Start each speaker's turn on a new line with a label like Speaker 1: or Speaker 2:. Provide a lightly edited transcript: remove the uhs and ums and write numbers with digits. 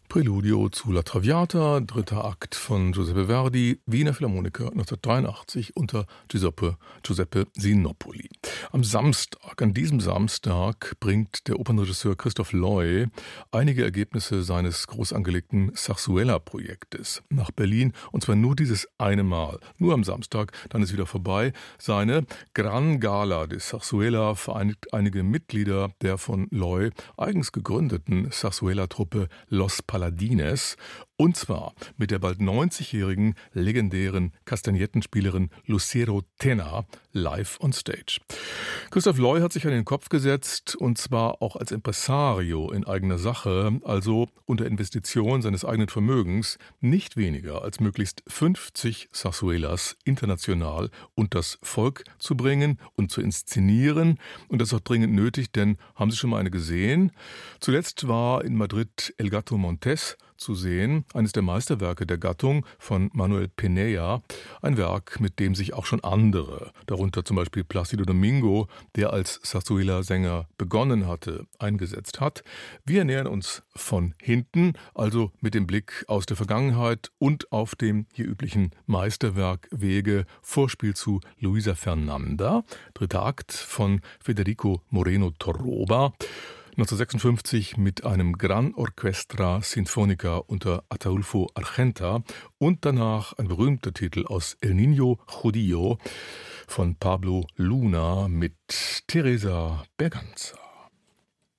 Speaker 1: Preludio zu La Traviata, dritter Akt von Giuseppe Verdi, Wiener Philharmoniker 1983 unter Giuseppe Sinopoli. Am Samstag, an diesem Samstag, bringt der Opernregisseur Christoph Loy einige Ergebnisse seines groß angelegten Zarzuela-Projektes nach Berlin, und zwar nur dieses eine Mal, nur am Samstag, dann ist wieder vorbei. Seine Gran Gala de Zarzuela vereinigt einige Mitglieder der von Loy eigens gegründeten Zarzuela-Truppe Los Paladines, und zwar mit der bald 90-jährigen legendären Kastagnettenspielerin Lucero Tena live on stage. Christoph Loy hat sich an den Kopf gesetzt, und zwar auch als Impresario in eigener Sache, also unter Investition seines eigenen Vermögens, nicht weniger als möglichst 50 Zarzuelas international unters Volk zu bringen und zu inszenieren. Und das ist auch dringend nötig, denn haben Sie schon mal eine gesehen? Zuletzt war in Madrid El Gato Montes zu sehen, eines der Meisterwerke der Gattung von Manuel Pinilla, ein Werk, mit dem sich auch schon andere, darunter zum Beispiel Plácido Domingo, der als Zarzuela-Sänger begonnen hatte, eingesetzt hat. Wir nähern uns von hinten, also mit dem Blick aus der Vergangenheit und auf dem hier üblichen Meisterwerkwege. Vorspiel zu Luisa Fernanda, dritter Akt von Federico Moreno Torroba, 1956 mit einem Gran Orchestra Sinfonica unter Ataulfo Argenta, und danach ein berühmter Titel aus El Niño Judío von Pablo Luna mit Teresa Berganza.